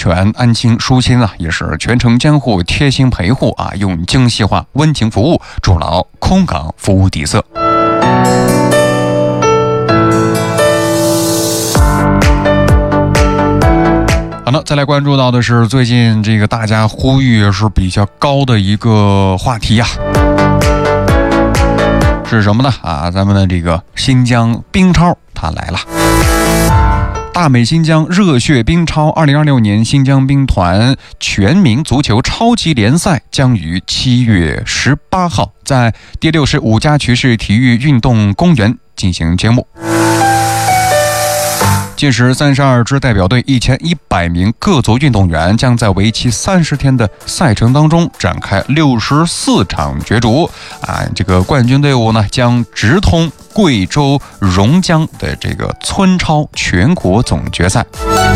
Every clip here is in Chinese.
全、安心、舒心啊，也是全程监护、贴心陪护啊，用精细化温情服务筑牢空港服务底色。好了，再来关注到的是最近这个大家呼吁是比较高的一个话题啊，是什么呢？咱们的这个新疆冰超它来了。大美新疆热血冰超2026年新疆兵团全民足球超级联赛将于7月18号在第65家渠市体育运动公园进行揭幕。届时32支代表队1100名各族运动员将在为期30天的赛程当中展开64场角逐这个冠军队伍呢将直通贵州榕江的这个村超全国总决赛。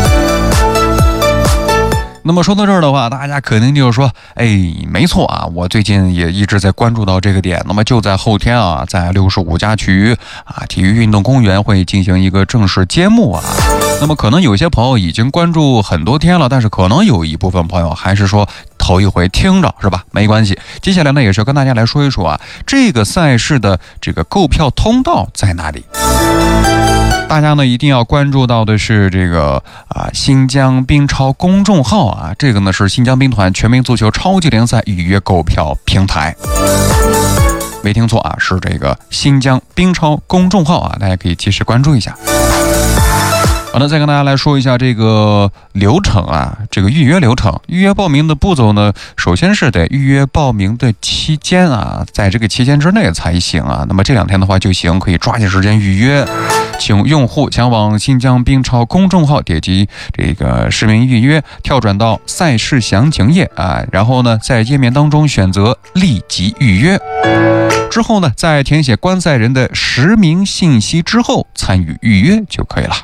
那么说到这儿的话，大家肯定就是说，没错啊，我最近也一直在关注到这个点。那么就在后天啊，在65家渠体育运动公园会进行一个正式揭幕啊。那么可能有些朋友已经关注很多天了，但是可能有一部分朋友还是说头一回听着，是吧？没关系，接下来呢也是跟大家来说一说这个赛事的这个购票通道在哪里。大家呢一定要关注到的是这个新疆冰超公众号这个呢是新疆兵团全民足球超级联赛预约购票平台。没听错是这个新疆冰超公众号大家可以及时关注一下。好的，再跟大家来说一下这个流程这个预约流程。预约报名的步骤呢，首先是得预约报名的期间在这个期间之内才行那么这2天的话就行，可以抓紧时间预约。请用户前往新疆冰超公众号点击这个实名预约，跳转到赛事详情页然后呢在页面当中选择立即预约。之后呢在填写观赛人的实名信息之后参与预约就可以了。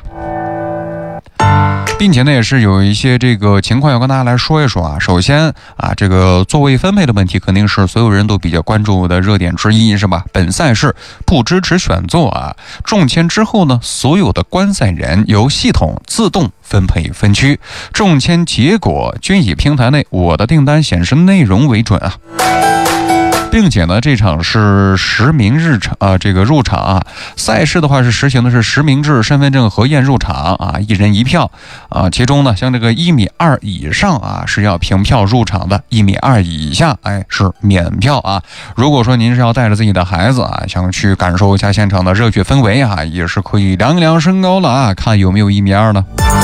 并且呢也是有一些这个情况要跟大家来说一说首先这个座位分配的问题肯定是所有人都比较关注的热点之一，是吧？本赛事不支持选座中签之后呢，所有的观赛人由系统自动分配分区，中签结果均以平台内我的订单显示内容为准并且呢，这场是实名这个入场赛事的话是实行的是实名制身份证核验入场1人1票其中呢，像这个1.2米以上是要凭票入场的，1.2米以下是免票如果说您是要带着自己的孩子想去感受一下现场的热血氛围也是可以量一量身高了看有没有1.2米呢。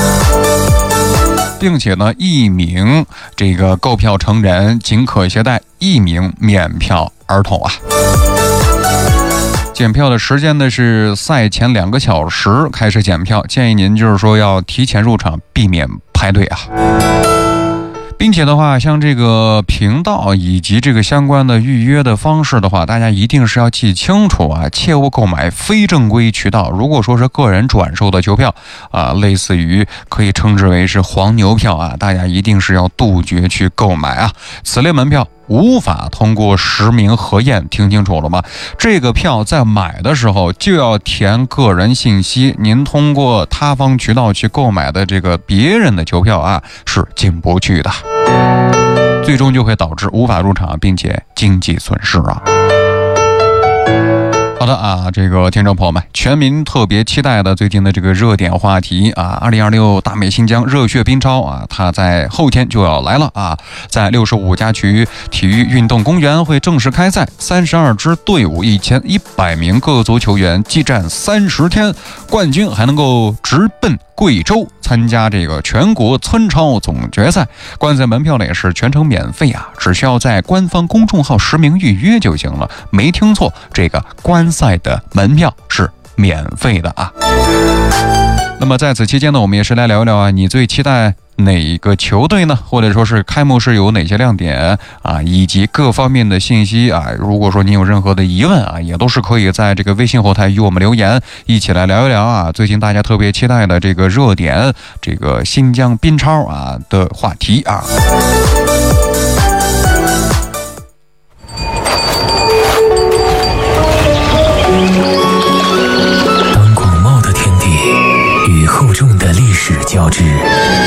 并且呢1名这个购票成人仅可携带1名免票儿童检票的时间呢是赛前2个小时开始检票，建议您就是说要提前入场，避免排队并且的话，像这个频道以及这个相关的预约的方式的话，大家一定是要记清楚切勿购买非正规渠道。如果说是个人转售的球票类似于可以称之为是黄牛票大家一定是要杜绝去购买此类门票无法通过实名核验，听清楚了吗？这个票在买的时候就要填个人信息，您通过他方渠道去购买的这个别人的球票是进不去的，最终就会导致无法入场，并且经济损失好的这个听众朋友们，全民特别期待的最近的这个热点话题2026大美新疆热血冰超它在后天就要来了在65家渠体育运动公园会正式开赛，32支队伍1100名各族球员激战30天，冠军还能够直奔贵州参加这个全国村超总决赛。观赛门票呢也是全程免费只需要在官方公众号实名预约就行了。没听错，这个观赛的门票是免费的那么在此期间呢，我们也是来聊一聊你最期待哪个球队呢？或者说是开幕式有哪些亮点以及各方面的信息如果说您有任何的疑问也都是可以在这个微信后台与我们留言，一起来聊一聊最近大家特别期待的这个热点，这个新疆冰超的话题